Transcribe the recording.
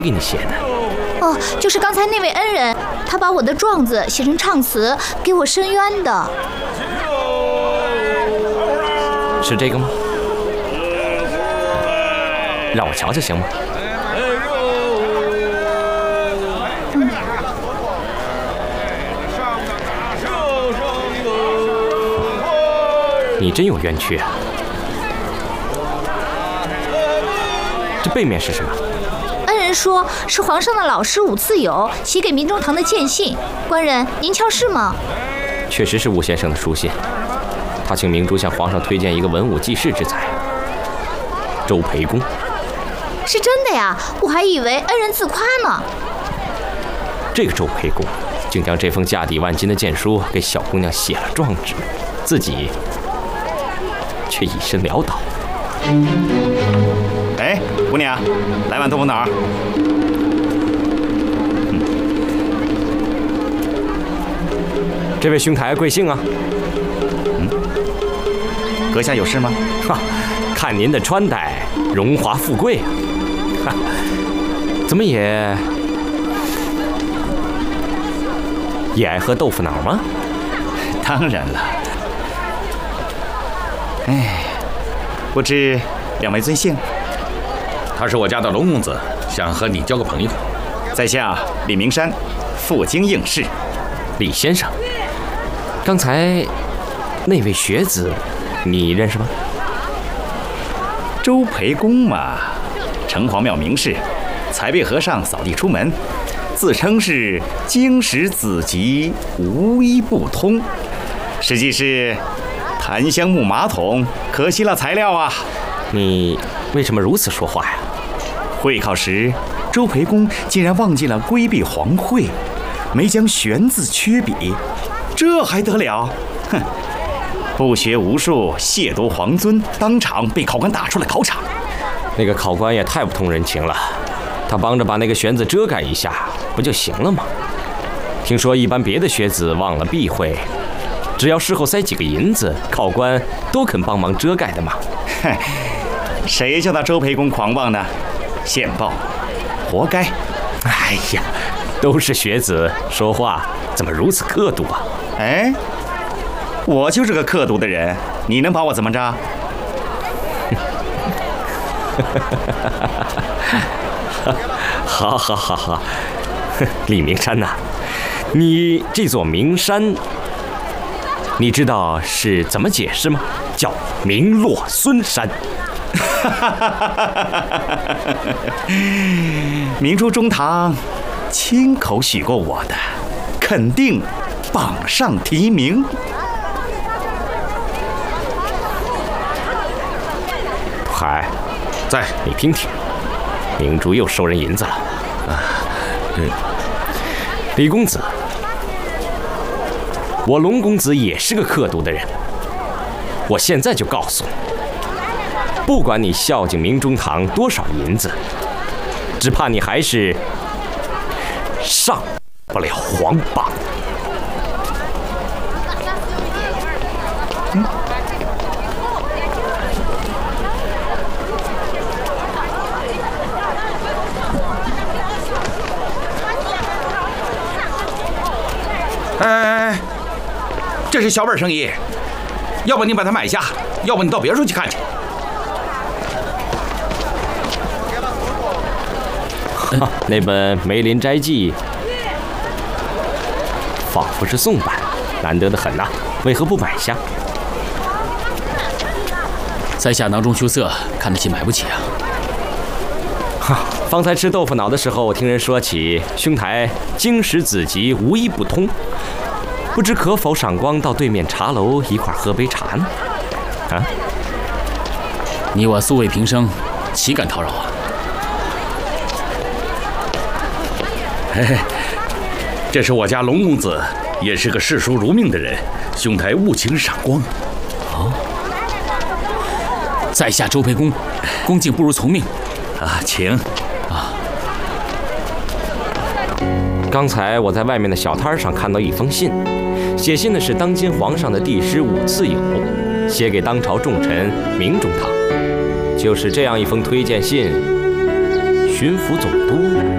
给你写的？ 哦，就是刚才那位恩人，他把我的状子写成唱词，给我申冤的。 是这个吗？让我瞧瞧行吗？你真有冤屈啊！这背面是什么？ 恩人说是皇上的老师武次友写给明中堂的荐信。官人，您瞧是吗？ 确实是武先生的书信。他请明珠向皇上推荐一个文武济世之才，周培公。 是真的呀，我还以为恩人自夸呢。 这个周培公竟将这封价抵万金的荐书给小姑娘写了状纸，自己却以身潦倒。 哎，姑娘，来碗豆腐脑。 这位兄台贵姓啊？ 阁下有事吗？ 哈，看您的穿戴，荣华富贵啊！哈，怎么也爱喝豆腐脑吗？ 当然了。哎，不知两位尊姓？ 他是我家的龙公子，想和你交个朋友。 在下李明山，赴京应试。 李先生，刚才那位学子，你认识吗？ 周培公嘛，城隍庙名士，才被和尚扫地出门，自称是经史子集无一不通，实际是檀香木马桶，可惜了材料啊！ 你为什么如此说话呀？ 会考时，周培公竟然忘记了规避皇讳，没将玄字缺笔，这还得了？哼！不学无术，亵渎皇尊，当场被考官打出了考场。 那个考官也太不通人情了，他帮着把那个玄字遮盖一下，不就行了吗？听说一般别的学子忘了避讳，只要事后塞几个银子，考官都肯帮忙遮盖的嘛。 哼，谁叫他周培公狂妄呢？现报，活该！ 哎呀，都是学子，说话怎么如此刻毒啊？ 哎，我就是个刻毒的人，你能把我怎么着？ 好好好好，李明山呐，你这座名山，你知道是怎么解释吗？叫名落孙山。 明珠中堂亲口许过我的，肯定榜上提名。 海， 在， 你听听，明珠又收人银子了。李公子，我龙公子也是个刻毒的人，我现在就告诉你，不管你孝敬明中堂多少银子，只怕你还是上不了皇榜。 哎，这是小本生意，要不你把它买下，要不你到别处去看去。 那本《梅林斋记》仿佛是宋版，难得的很呐，为何不买下？ 在下囊中羞涩，看得起买不起啊。 方才吃豆腐脑的时候，我听人说起兄台经史子集无一不通，不知可否赏光到对面茶楼一块喝杯茶呢？啊？ 你我素未平生，岂敢叨扰啊？ 嘿嘿，这是我家龙公子，也是个视书如命的人，兄台务请赏光。 哦，在下周培公，恭敬不如从命。 啊，请。 刚才我在外面的小摊上看到一封信，写信的是当今皇上的帝师武次友，写给当朝重臣明中堂。就是这样一封推荐信，巡抚总督